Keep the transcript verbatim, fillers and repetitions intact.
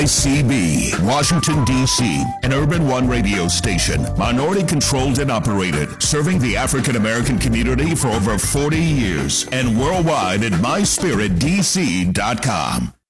C B, Washington, D C, an Urban One radio station, minority controlled and operated, serving the African American community for over forty years, and worldwide at my spirit d c dot com.